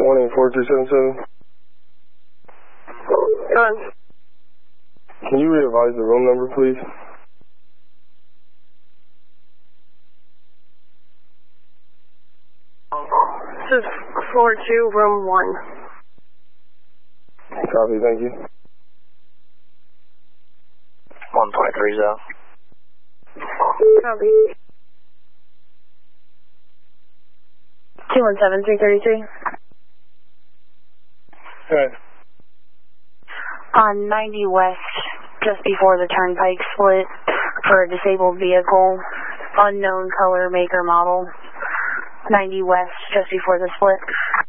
morning, 4277. Go on. Can you re-advise the room number, please? This is floor 2, room 1. Copy, thank you. 1.30. Copy. 217333. Okay. On 90 West, just before the turnpike split, for a disabled vehicle, unknown color, maker, model. 90 West, just before the split.